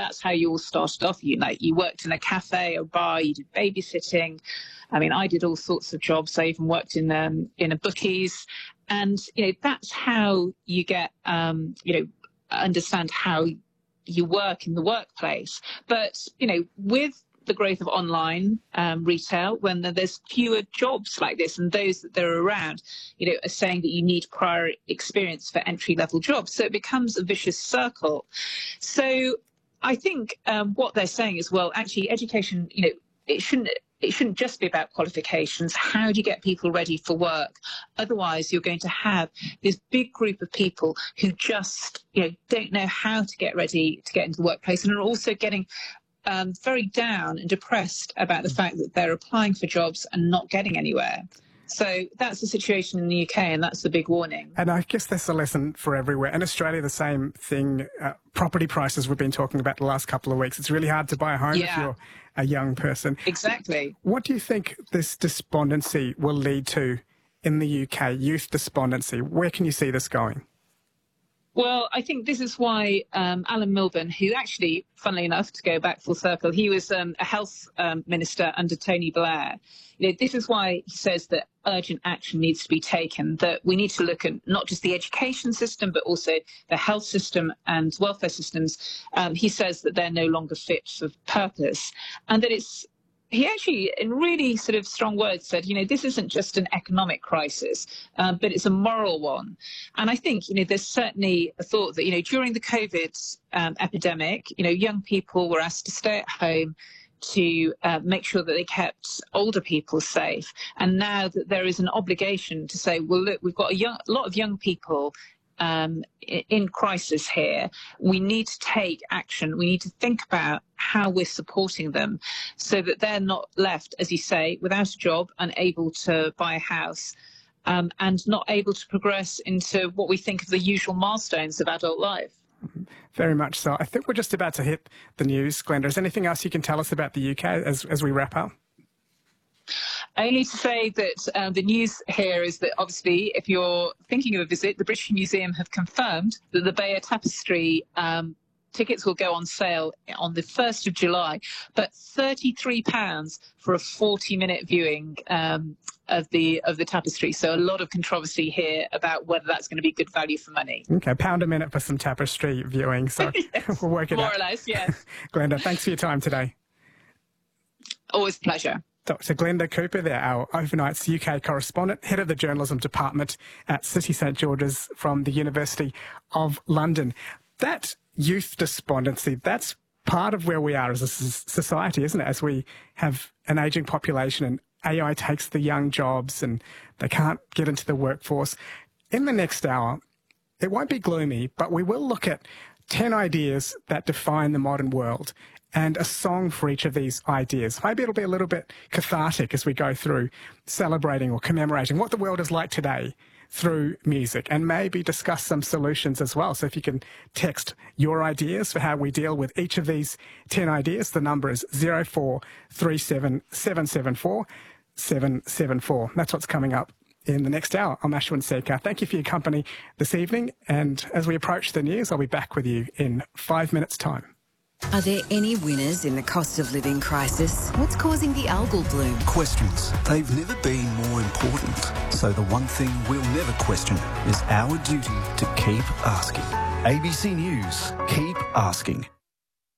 that's how you all started off. You worked in a cafe, a bar, you did babysitting. I mean, I did all sorts of jobs. I even worked in a bookies, and that's how you get understand how you work in the workplace. But with the growth of online retail, when there's fewer jobs like this, and those that are around, are saying that you need prior experience for entry-level jobs. So it becomes a vicious circle. So I think what they're saying is, well, actually, education, it shouldn't just be about qualifications. How do you get people ready for work? Otherwise, you're going to have this big group of people who just don't know how to get ready to get into the workplace, and are also getting very down and depressed about the fact that they're applying for jobs and not getting anywhere. So that's the situation in the UK, and that's the big warning. And I guess that's a lesson for everywhere. In Australia, the same thing. Property prices we've been talking about the last couple of weeks. It's really hard to buy a home if you're a young person. Exactly. What do you think this despondency will lead to in the UK, youth despondency? Where can you see this going? Well, I think this is why Alan Milburn, who actually, funnily enough, to go back full circle, he was a health minister under Tony Blair. This is why he says that urgent action needs to be taken, that we need to look at not just the education system, but also the health system and welfare systems. He says that they're no longer fit for purpose, and that he actually, in really sort of strong words, said, this isn't just an economic crisis, but it's a moral one. And I think, there's certainly a thought that, during the COVID epidemic, young people were asked to stay at home to make sure that they kept older people safe. And now that there is an obligation to say, well, look, we've got a lot of young people in crisis here. We need to take action. We need to think about how we're supporting them so that they're not left, as you say, without a job, unable to buy a house, and not able to progress into what we think of the usual milestones of adult life. Very much so. I think we're just about to hit the news. Glenda, is there anything else you can tell us about the UK as we wrap up? Only to say that the news here is that, obviously, if you're thinking of a visit, the British Museum have confirmed that the Bayeux Tapestry tickets will go on sale on the 1st of July, but £33 for a 40-minute viewing of the tapestry. So a lot of controversy here about whether that's going to be good value for money. Okay, £1 a minute for some tapestry viewing. So yes, we'll work it out. More or less, yes. Glenda, thanks for your time today. Always a pleasure. Dr. Glenda Cooper there, our Overnight's UK correspondent, head of the journalism department at City St George's from the University of London. That youth despondency, that's part of where we are as a society, isn't it? As we have an ageing population and AI takes the young jobs and they can't get into the workforce. In the next hour, it won't be gloomy, but we will look at 10 ideas that define the modern world and a song for each of these ideas. Maybe it'll be a little bit cathartic as we go through celebrating or commemorating what the world is like today through music, and maybe discuss some solutions as well. So if you can text your ideas for how we deal with each of these 10 ideas, the number is 0437 774 774. That's what's coming up in the next hour. I'm Ashwin Sekar. Thank you for your company this evening, and as we approach the news, I'll be back with you in 5 minutes' time. Are there any winners in the cost of living crisis? What's causing the algal bloom? Questions. They've never been more important. So the one thing we'll never question is our duty to keep asking. ABC News. Keep asking.